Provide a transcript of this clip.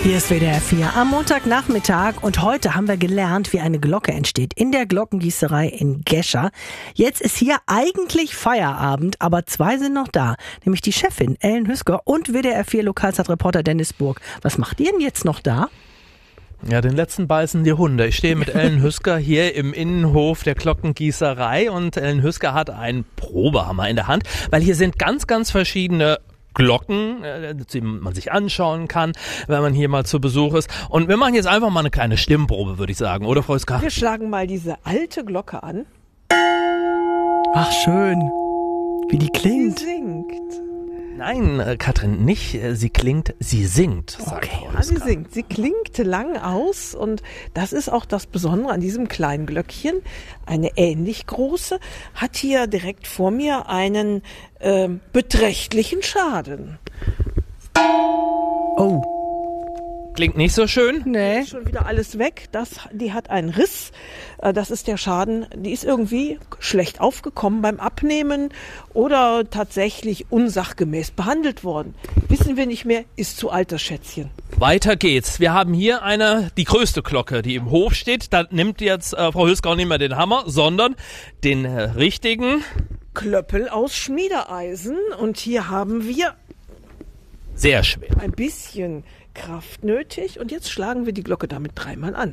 Hier ist WDR 4 am Montagnachmittag und heute haben wir gelernt, wie eine Glocke entsteht in der Glockengießerei in Gescher. Jetzt ist hier eigentlich Feierabend, aber zwei sind noch da, nämlich die Chefin Ellen Hüsker und WDR 4 Lokalzeitreporter Dennis Burg. Was macht ihr denn jetzt noch da? Ja, den letzten beißen die Hunde. Ich stehe mit Ellen Hüsker hier im Innenhof der Glockengießerei und Ellen Hüsker hat einen Probehammer in der Hand, weil hier sind ganz, ganz verschiedene Glocken, die man sich anschauen kann, wenn man hier mal zu Besuch ist. Und wir machen jetzt einfach mal eine kleine Stimmprobe, würde ich sagen, oder Frau Hüsker? Wir schlagen mal diese alte Glocke an. Ach, schön. Wie die klingt. Sie singt. Nein, Katrin, nicht. Sie klingt, sie singt, sagt Frau Ja, sie Hüsker. singt. Sie klingt lang aus und das ist auch das Besondere an diesem kleinen Glöckchen. Eine ähnlich große hat hier direkt vor mir einen beträchtlichen Schaden. Oh, Klingt nicht so schön. nee. Ist schon wieder alles weg. Die hat einen Riss. Das ist der Schaden. Die ist irgendwie schlecht aufgekommen beim Abnehmen oder tatsächlich unsachgemäß behandelt worden. Wissen wir nicht mehr, ist zu alt das Schätzchen. Weiter geht's. Wir haben hier die größte Glocke, die im Hof steht. Da nimmt jetzt Frau Hüsker auch nicht mehr den Hammer, sondern den richtigen. Klöppel aus Schmiedeeisen und hier haben wir Sehr schwer. ein bisschen Kraft nötig und jetzt schlagen wir die Glocke damit dreimal an.